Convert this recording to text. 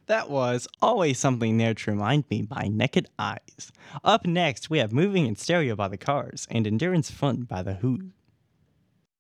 That was Always Something There to Remind Me by Naked Eyes. Up next, we have Moving in Stereo by the Cars and Endurance Fun by The Who.